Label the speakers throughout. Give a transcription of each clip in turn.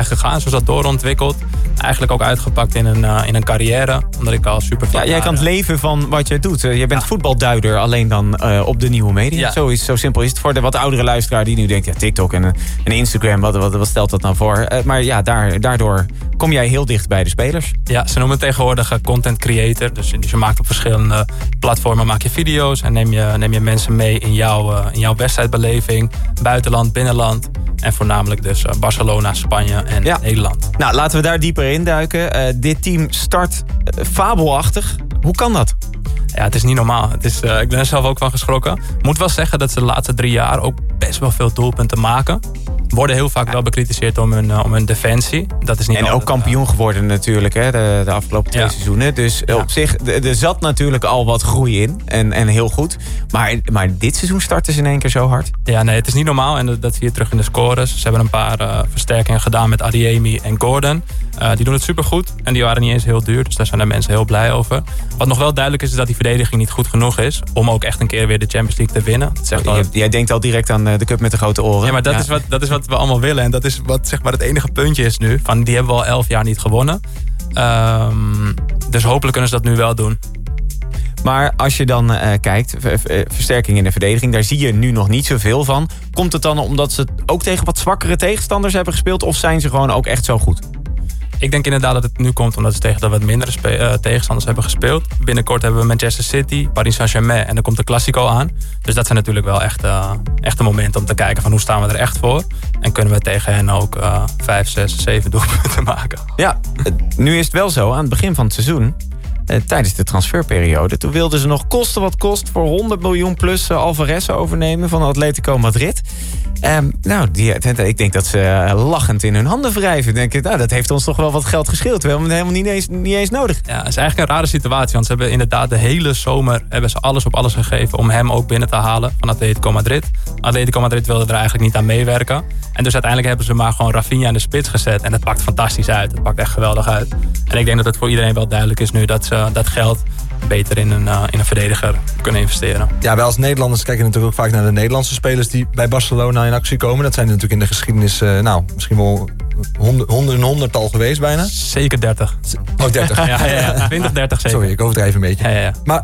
Speaker 1: gegaan. Zo is dat doorontwikkeld. Eigenlijk ook uitgepakt in een carrière. Omdat ik al super veel...
Speaker 2: Ja, jij kan het leven van wat je doet. Je bent voetbalduider, alleen dan op de nieuwe media.
Speaker 1: Ja.
Speaker 2: Zo simpel is het voor de wat oudere luisteraar die nu denkt... ja, TikTok en Instagram, wat stelt dat nou voor? Maar ja, daardoor kom jij heel dicht bij de spelers.
Speaker 1: Ja, ze noemen het tegenwoordig content creator. Dus je maakt op verschillende platformen maak je video's... en neem je mensen mee in jouw wedstrijdbeleving. Buitenland, binnenland. En voornamelijk dus Barcelona, Spanje en Nederland.
Speaker 2: Nou, laten we daar dieper induiken. Dit team start fabelachtig. Hoe kan dat?
Speaker 1: Ja, het is niet normaal. Ik ben er zelf ook van geschrokken. Ik moet wel zeggen dat ze de laatste 3 jaar ook best wel veel doelpunten maken. Worden heel vaak wel bekritiseerd om hun defensie. Dat is niet
Speaker 2: en ook kampioen geworden natuurlijk, hè, de afgelopen 2 seizoenen. Dus op zich, er zat natuurlijk al wat groei in. En heel goed. Maar dit seizoen starten ze in één keer zo hard.
Speaker 1: Ja, nee, het is niet normaal. En dat zie je terug in de scores. Ze hebben een paar versterkingen gedaan met Adeyemi en Gordon. Die doen het supergoed. En die waren niet eens heel duur. Dus daar zijn de mensen heel blij over. Wat nog wel duidelijk is dat die verdediging niet goed genoeg is. Om ook echt een keer weer de Champions League te winnen.
Speaker 2: Jij denkt al direct aan de cup met de grote oren.
Speaker 1: Ja, maar dat is wat we allemaal willen. En dat is wat zeg maar het enige puntje is nu. Van die hebben we al 11 jaar niet gewonnen. Dus hopelijk kunnen ze dat nu wel doen.
Speaker 2: Maar als je dan kijkt, versterking in de verdediging... daar zie je nu nog niet zoveel van. Komt het dan omdat ze ook tegen wat zwakkere tegenstanders hebben gespeeld... of zijn ze gewoon ook echt zo goed?
Speaker 1: Ik denk inderdaad dat het nu komt omdat ze tegen de wat mindere tegenstanders hebben gespeeld. Binnenkort hebben we Manchester City, Paris Saint-Germain en dan komt de Classico aan. Dus dat zijn natuurlijk wel echt een moment om te kijken van hoe staan we er echt voor. En kunnen we tegen hen ook 5, 6, 7 doelpunten maken.
Speaker 2: Ja, nu is het wel zo, aan het begin van het seizoen... tijdens de transferperiode. Toen wilden ze nog kosten wat kost voor 100 miljoen plus Alvarez overnemen van Atletico Madrid. Ik denk dat ze lachend in hun handen wrijven. Denk dat heeft ons toch wel wat geld gescheeld. We hebben het helemaal niet eens nodig.
Speaker 1: Ja, het is eigenlijk een rare situatie. Want ze hebben inderdaad de hele zomer hebben ze alles op alles gegeven om hem ook binnen te halen van Atletico Madrid. Atletico Madrid wilde er eigenlijk niet aan meewerken. En dus uiteindelijk hebben ze maar gewoon Rafinha in de spits gezet. En dat pakt fantastisch uit. Het pakt echt geweldig uit. En ik denk dat het voor iedereen wel duidelijk is nu dat ze dat geld beter in een verdediger kunnen investeren.
Speaker 3: Ja, wij als Nederlanders kijken natuurlijk ook vaak naar de Nederlandse spelers die bij Barcelona in actie komen. Dat zijn er natuurlijk in de geschiedenis misschien wel een honderdtal geweest bijna.
Speaker 1: Zeker 30.
Speaker 3: Oh, 30.
Speaker 1: Ja. 20, 30 zeker.
Speaker 3: Sorry, ik overdrijf een beetje.
Speaker 1: Ja.
Speaker 3: Maar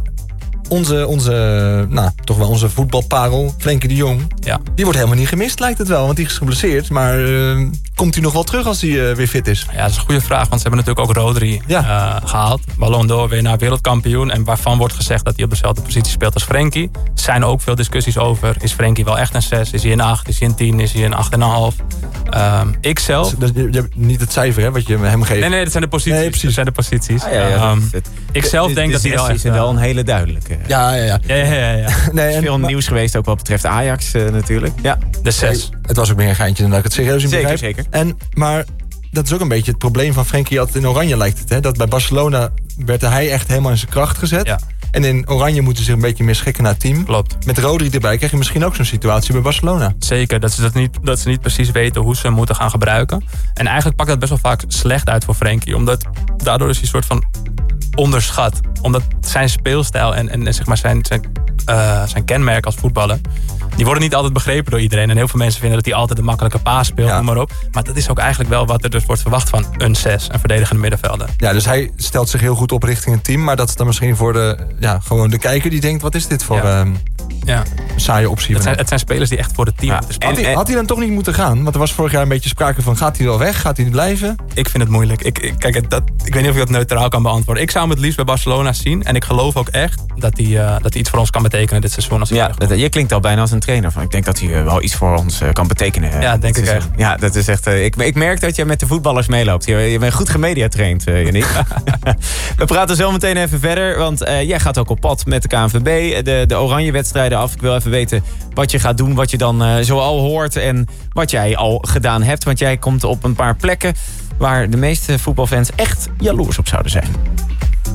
Speaker 3: onze voetbalparel, Frenkie de Jong, die wordt helemaal niet gemist, lijkt het wel. Want die is geblesseerd, maar komt hij nog wel terug als hij weer fit is?
Speaker 1: Ja, dat is een goede vraag, want ze hebben natuurlijk ook Rodri gehaald. Ballon d'Or weer naar wereldkampioen. En waarvan wordt gezegd dat hij op dezelfde positie speelt als Frenkie. Er zijn ook veel discussies over. Is Frenkie wel echt een 6? Is hij een 8? Is hij een 10? Is hij een 8,5? Ik zelf...
Speaker 3: Je hebt niet het cijfer, hè, wat je hem geeft.
Speaker 1: Nee, dat zijn de posities.
Speaker 3: Nee, precies.
Speaker 1: Dat zijn de posities. Ik zelf denk dat hij wel echt...
Speaker 2: is wel een hele duidelijke.
Speaker 3: Ja.
Speaker 2: Er is veel nieuws geweest, ook wat betreft Ajax natuurlijk. Ja.
Speaker 1: De 6.
Speaker 3: Het was ook meer een geintje dan dat ik het serieus in begrijp.
Speaker 2: Zeker.
Speaker 3: Maar dat is ook een beetje het probleem van Frenkie altijd in Oranje, lijkt het. Hè? Dat bij Barcelona werd hij echt helemaal in zijn kracht gezet. Ja. En in Oranje moeten ze zich een beetje meer schikken naar het team.
Speaker 1: Klopt.
Speaker 3: Met Rodri erbij krijg je misschien ook zo'n situatie bij Barcelona.
Speaker 1: Zeker, dat ze niet precies weten hoe ze hem moeten gaan gebruiken. En eigenlijk pakt dat best wel vaak slecht uit voor Frenkie. Omdat daardoor is hij een soort van onderschat. Omdat zijn speelstijl en zeg maar zijn kenmerk als voetballer, die worden niet altijd begrepen door iedereen. En heel veel mensen vinden dat hij altijd de makkelijke paas speelt, noem maar op. Maar dat is ook eigenlijk wel wat er dus wordt verwacht van een 6, een verdedigende middenvelder.
Speaker 3: Ja, dus hij stelt zich heel goed op richting een team. Maar dat is dan misschien voor gewoon de kijker die denkt, wat is dit voor een saaie optie?
Speaker 1: Het zijn spelers die echt voor het team
Speaker 3: spelen. Had hij dan toch niet moeten gaan? Want er was vorig jaar een beetje sprake van, gaat hij wel weg? Gaat hij niet blijven?
Speaker 1: Ik vind het moeilijk. Ik weet niet of ik dat neutraal kan beantwoorden. Ik zou hem het liefst bij Barcelona zien. En ik geloof ook echt dat hij iets voor ons kan betekenen dit seizoen.
Speaker 2: Je klinkt al bijna als een trainer. Ik denk dat hij wel iets voor ons kan betekenen.
Speaker 1: Ja, denk ik echt.
Speaker 2: Ja, dat is echt... Ik merk dat je met de voetballers meeloopt. Je bent goed gemediatraind, Yannick. We praten zo meteen even verder. Want jij gaat ook op pad met de KNVB. De oranje wedstrijden af. Ik wil even weten wat je gaat doen. Wat je dan zo al hoort. En wat jij al gedaan hebt. Want jij komt op een paar plekken waar de meeste voetbalfans echt jaloers op zouden zijn.